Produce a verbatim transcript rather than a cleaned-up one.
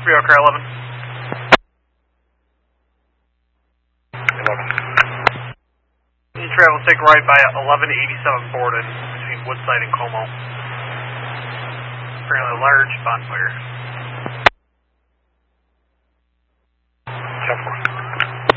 Scorpio, car eleven. eleven. You travel, take right by eleven eighty-seven Borden between Woodside and Como. Fairly large bonfire.